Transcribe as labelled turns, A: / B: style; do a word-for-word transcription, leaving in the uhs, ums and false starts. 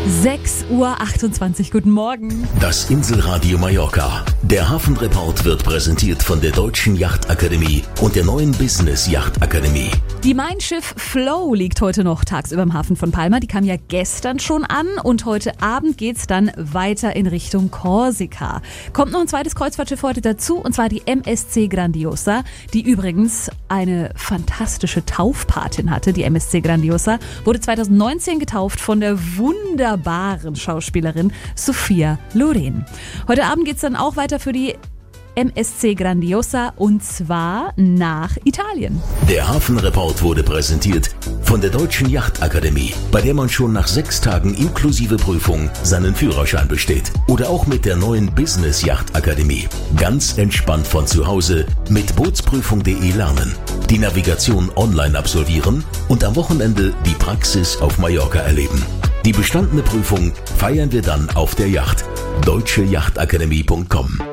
A: sechs Uhr achtundzwanzig, guten Morgen.
B: Das Inselradio Mallorca. Der Hafenreport wird präsentiert von der Deutschen Yachtakademie und der neuen Business Yachtakademie.
A: Die Mein Schiff Flow liegt heute noch tagsüber im Hafen von Palma. Die kam ja gestern schon an und heute Abend geht's dann weiter in Richtung Korsika. Kommt noch ein zweites Kreuzfahrtschiff heute dazu, und zwar die M S C Grandiosa, die übrigens eine fantastische Taufpatin hatte. Die M S C Grandiosa wurde zweitausendneunzehn getauft von der wunderbaren Schauspielerin Sophia Loren. Heute Abend geht's dann auch weiter für die M S C Grandiosa, und zwar nach Italien.
B: Der Hafenreport wurde präsentiert von der Deutschen Yachtakademie, bei der man schon nach sechs Tagen inklusive Prüfung seinen Führerschein besteht. Oder auch mit der neuen Business Yachtakademie. Ganz entspannt von zu Hause mit bootsprüfung punkt de lernen, die Navigation online absolvieren und am Wochenende die Praxis auf Mallorca erleben. Die bestandene Prüfung feiern wir dann auf der Yacht. deutsche yachtakademie punkt com